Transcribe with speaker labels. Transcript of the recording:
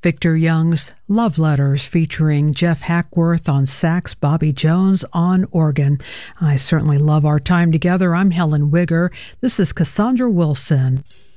Speaker 1: Victor Young's Love Letters featuring Jeff Hackworth on sax, Bobby Jones on organ. I certainly love our time together. I'm Helen Wigger. This is Cassandra Wilson.